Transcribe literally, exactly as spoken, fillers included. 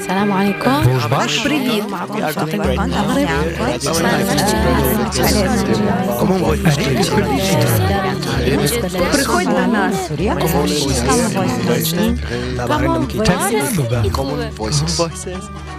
السلام عليكم. Bonjour. Привіт. Приходь до нас. Comment Voices.